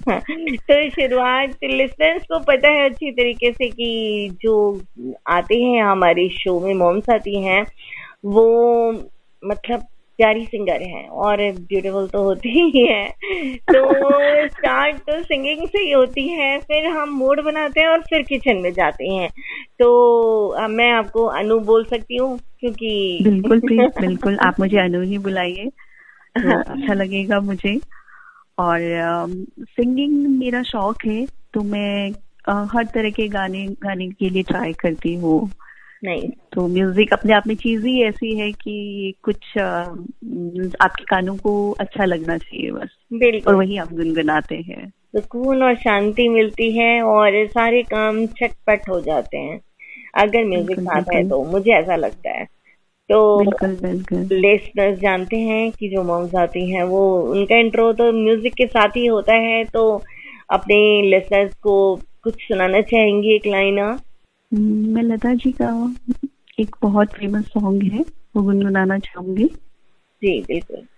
तो शुरुआत लिसनर्स को पता है अच्छी तरीके से कि जो आते हैं हमारे शो में, मॉम्स आती हैं, वो मतलब प्यारी सिंगर हैं और ब्यूटीफुल तो होती ही है। तो स्टार्ट तो सिंगिंग से ही होती है, फिर हम मूड बनाते हैं और फिर किचन में जाते हैं। तो मैं आपको अनु बोल सकती हूँ क्योंकि बिल्कुल प्लीज, बिल्कुल आप मुझे अनु ही बुलाइए तो अच्छा लगेगा मुझे। और सिंगिंग मेरा शौक है, तो मैं हर तरह के गाने गाने के लिए ट्राई करती हूँ। नहीं, तो म्यूजिक अपने आप में चीज ही ऐसी है कि कुछ आपके कानों को अच्छा लगना चाहिए बस, और बिल्कुल वही आप गुनगुनाते हैं। सुकून और शांति मिलती है और सारे काम छटपट हो जाते हैं अगर म्यूजिक बिल्कुल साथ है, बिल्कुल तो मुझे ऐसा लगता है। तो बिल्कुल बिल्कुल। लिसनर्स जानते हैं कि जो मॉम्स आती हैं वो उनका इंट्रो तो म्यूजिक के साथ ही होता है। तो अपने लिसनर्स को कुछ सुनाना चाहेंगी एक लाइन आप? मैं लता जी का एक बहुत फेमस सॉन्ग है वो गुनगुनाना चाहूंगी। जी बिल्कुल।